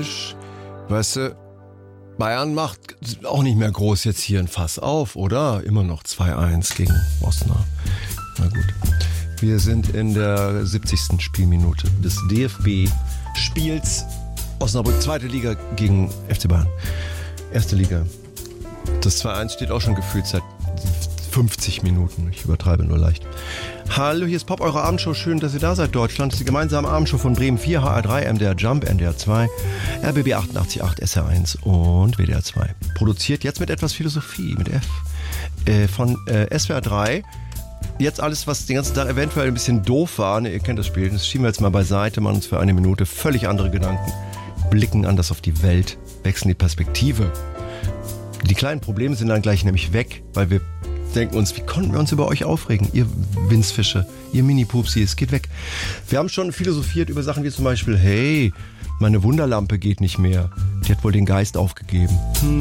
Mensch, weißt du, Bayern macht auch nicht mehr groß jetzt hier ein Fass auf, oder? Immer noch 2-1 gegen Osnabrück. Na gut. Wir sind in der 70. Spielminute des DFB-Spiels. Osnabrück, zweite Liga gegen FC Bayern. Erste Liga. Das 2-1 steht auch schon gefühlt seit 50 Minuten. Ich übertreibe nur leicht. Hallo, hier ist Pop, eure Abendshow. Schön, dass ihr da seid. Deutschland ist die gemeinsame Abendshow von Bremen 4, HR3, MDR Jump, NDR 2, RBB 88.8, SR1 und WDR 2. Produziert jetzt mit etwas Philosophie, mit F, von SWR 3. Jetzt alles, was den ganzen Tag eventuell ein bisschen doof war, ne, ihr kennt das Spiel, das schieben wir jetzt mal beiseite, machen uns für eine Minute völlig andere Gedanken, blicken anders auf die Welt, wechseln die Perspektive. Die kleinen Probleme sind dann gleich nämlich weg, weil wir denken uns, wie konnten wir uns über euch aufregen, ihr Winzfische, ihr Mini-Pupsi, es geht weg. Wir haben schon philosophiert über Sachen wie zum Beispiel, hey, meine Wunderlampe geht nicht mehr, die hat wohl den Geist aufgegeben.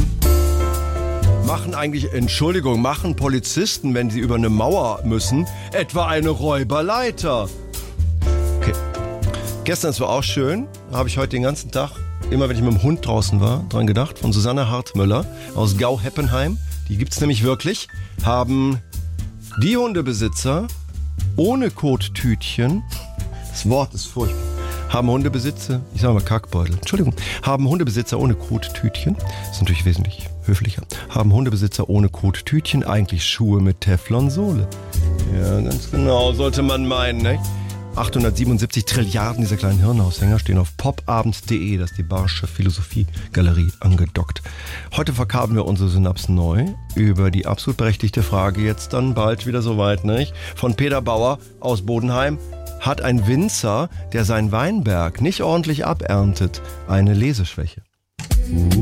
Machen Polizisten, wenn sie über eine Mauer müssen, etwa eine Räuberleiter? Okay. Gestern, es war auch schön, habe ich heute den ganzen Tag, immer wenn ich mit dem Hund draußen war, dran gedacht, von Susanne Hartmüller aus Gau-Heppenheim. Die gibt's nämlich wirklich. Haben die Hundebesitzer ohne Kottütchen, das Wort ist furchtbar, haben Hundebesitzer ohne Kottütchen, ist natürlich wesentlich höflicher, haben Hundebesitzer ohne Kottütchen eigentlich Schuhe mit Teflonsohle? Ja, ganz genau, sollte man meinen, ne? 877 Trilliarden dieser kleinen Hirnaushänger stehen auf popabend.de, das ist die Barsche Philosophie-Galerie angedockt. Heute verkabeln wir unsere Synapsen neu über die absolut berechtigte Frage, jetzt dann bald wieder soweit, nicht? Von Peter Bauer aus Bodenheim: Hat ein Winzer, der seinen Weinberg nicht ordentlich aberntet, eine Leseschwäche?